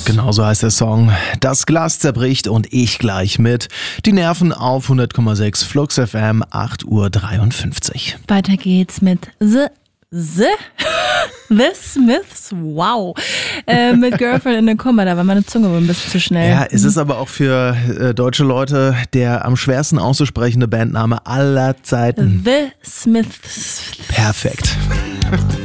Genau so heißt der Song. Das Glas zerbricht und ich gleich mit. Die Nerven auf 100,6 Flux FM, 8:53 Uhr. Weiter geht's mit The Smiths, wow. Mit Girlfriend in a Coma, da war meine Zunge wohl ein bisschen zu schnell. Ja, es ist aber auch für deutsche Leute der am schwersten auszusprechende Bandname aller Zeiten. The Smiths. Perfekt.